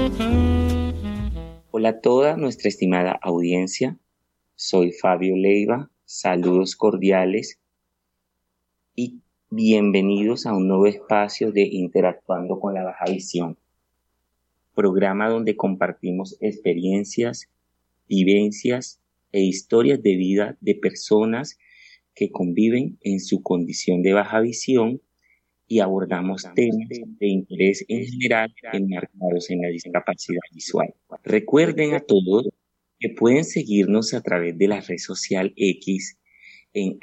Hola a toda nuestra estimada audiencia, soy Fabio Leiva, saludos cordiales y bienvenidos a un nuevo espacio de Interactuando con la Baja Visión, programa donde compartimos experiencias, vivencias e historias de vida de personas que conviven en su condición de baja visión y abordamos temas de interés en general enmarcados en la discapacidad visual. Recuerden a todos que pueden seguirnos a través de la red social X en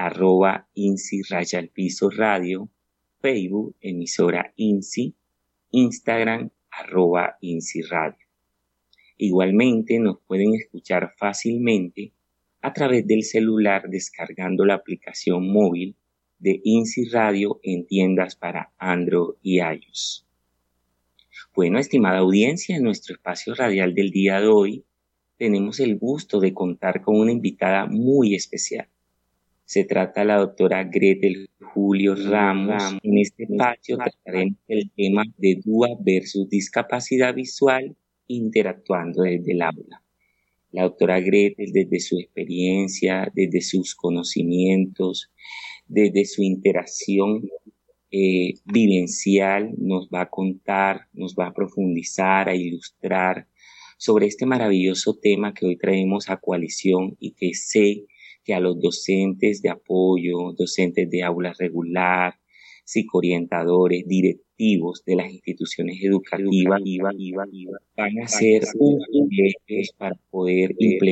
@INSI_radio, Facebook, emisora INSI, Instagram, @INSI Radio. Igualmente nos pueden escuchar fácilmente a través del celular descargando la aplicación móvil de INSI Radio en tiendas para Android y iOS. Bueno, estimada audiencia, en nuestro espacio radial del día de hoy tenemos el gusto de contar con una invitada muy especial. Se trata de la doctora Gretel Julio Ramos. En este espacio trataremos el tema de DUA versus discapacidad visual interactuando desde el aula. La doctora Gretel, desde su experiencia, desde sus conocimientos, desde su interacción vivencial, nos va a contar, nos va a profundizar, a ilustrar sobre este maravilloso tema que hoy traemos a coalición y que sé que a los docentes de apoyo, docentes de aula regular, psicoorientadores, directivos de las instituciones educativas van a ser útiles para poder implementar